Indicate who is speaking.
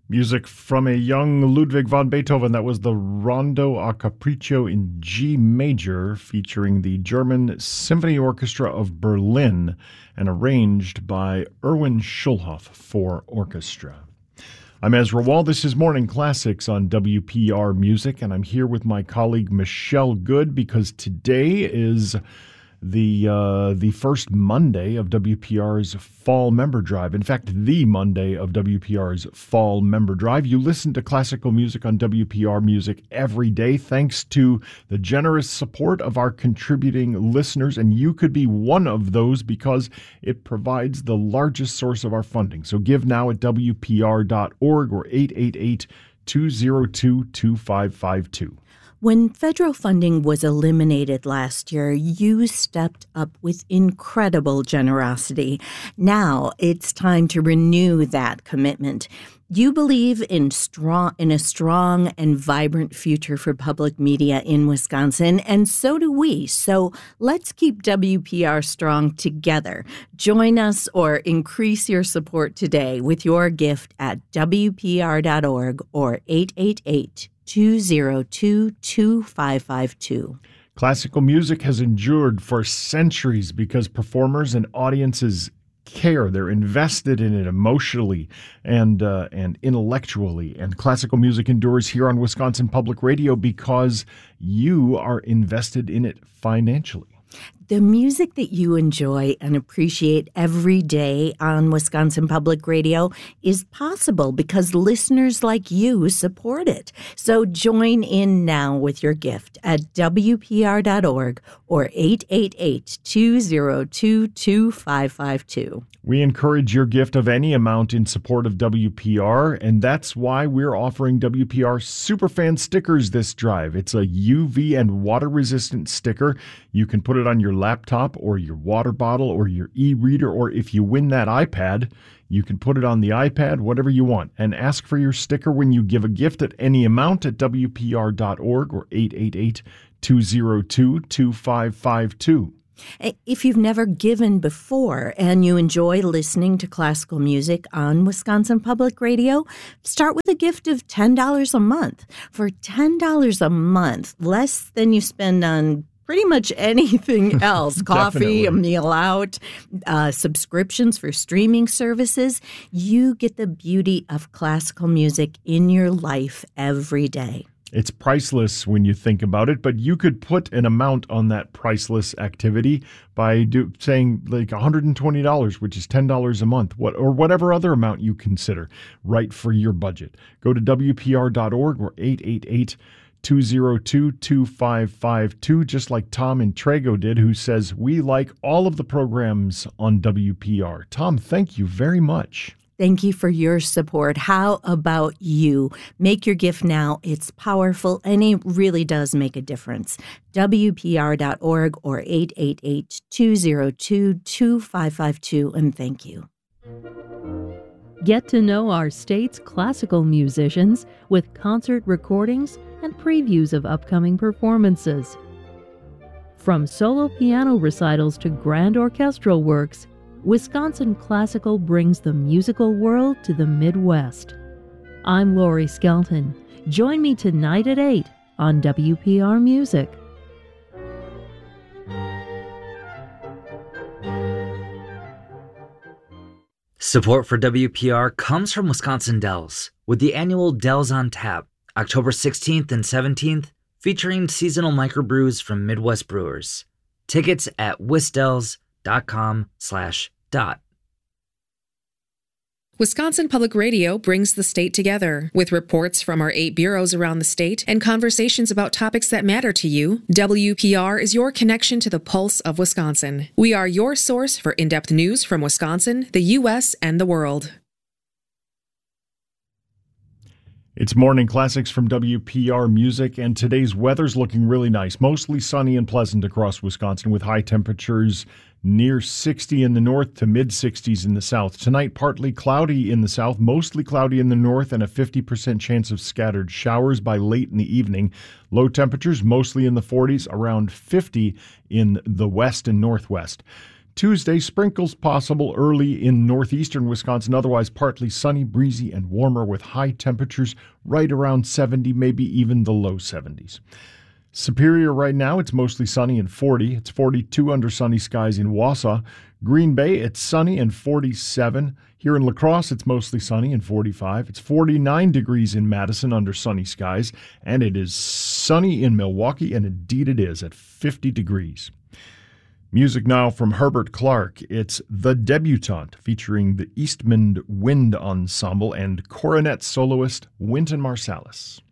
Speaker 1: Music from a young Ludwig van Beethoven. That was the Rondo a Capriccio in G major, featuring the German Symphony Orchestra of Berlin and arranged by Erwin Schulhoff for orchestra. I'm Ezra Wall. This is Morning Classics on WPR Music, and I'm here with my colleague Michelle Good because today is the first Monday of WPR's Fall Member Drive. In fact, the Monday of WPR's Fall Member Drive. You listen to classical music on WPR Music every day thanks to the generous support of our contributing listeners, and you could be one of those because it provides the largest source of our funding. So give now at WPR.org or 888-202-2552.
Speaker 2: When federal funding was eliminated last year, you stepped up with incredible generosity. Now it's time to renew that commitment. You believe in a strong and vibrant future for public media in Wisconsin, and so do we. So let's keep WPR strong together. Join us or increase your support today with your gift at WPR.org or 888-202-2552.
Speaker 1: Classical music has endured for centuries because performers and audiences care. They're invested in it emotionally and intellectually. And classical music endures here on Wisconsin Public Radio because you are invested in it financially.
Speaker 2: The music that you enjoy and appreciate every day on Wisconsin Public Radio is possible because listeners like you support it. So join in now with your gift at WPR.org or 888-202-2552.
Speaker 1: We encourage your gift of any amount in support of WPR, and that's why we're offering WPR Superfan stickers this drive. It's a UV and water-resistant sticker. You can put it on your laptop or your water bottle or your e-reader, or if you win that iPad, you can put it on the iPad, whatever you want, and ask for your sticker when you give a gift at any amount at WPR.org or 888-202-2552.
Speaker 2: If you've never given before and you enjoy listening to classical music on Wisconsin Public Radio, start with a gift of $10 a month. For $10 a month, less than you spend on pretty much anything else, coffee, a meal out, subscriptions for streaming services, you get the beauty of classical music in your life every day.
Speaker 1: It's priceless when you think about it, but you could put an amount on that priceless activity by saying like $120, which is $10 a month, or whatever other amount you consider right for your budget. Go to WPR.org or 888-202-2552, just like Tom in Trago did, who says, we like all of the programs on WPR. Tom, thank you very much.
Speaker 2: Thank you for your support. How about you? Make your gift now. It's powerful, and it really does make a difference. WPR.org or 888-202-2552, and thank you.
Speaker 3: Get to know our state's classical musicians with concert recordings and previews of upcoming performances. From solo piano recitals to grand orchestral works, Wisconsin Classical brings the musical world to the Midwest. I'm Lori Skelton. Join me tonight at 8 on WPR Music.
Speaker 4: Support for WPR comes from Wisconsin Dells, with the annual Dells on Tap, October 16th and 17th, featuring seasonal microbrews from Midwest brewers. Tickets at wisdells.com/.
Speaker 5: Wisconsin Public Radio brings the state together. With reports from our 8 bureaus around the state and conversations about topics that matter to you, WPR is your connection to the pulse of Wisconsin. We are your source for in-depth news from Wisconsin, the U.S., and the world.
Speaker 1: It's Morning Classics from WPR Music, and today's weather's looking really nice. Mostly sunny and pleasant across Wisconsin with high temperatures near 60 in the north to mid-60s in the south. Tonight, partly cloudy in the south, mostly cloudy in the north, and a 50% chance of scattered showers by late in the evening. Low temperatures mostly in the 40s, around 50 in the west and northwest. Tuesday, sprinkles possible early in northeastern Wisconsin, otherwise partly sunny, breezy, and warmer with high temperatures right around 70, maybe even the low 70s. Superior right now, it's mostly sunny and 40. It's 42 under sunny skies in Wausau. Green Bay, it's sunny and 47. Here in La Crosse, it's mostly sunny and 45. It's 49 degrees in Madison under sunny skies, and it is sunny in Milwaukee, and indeed it is at 50 degrees. Music now from Herbert Clark. It's The Debutante, featuring the Eastman Wind Ensemble and cornet soloist Wynton Marsalis.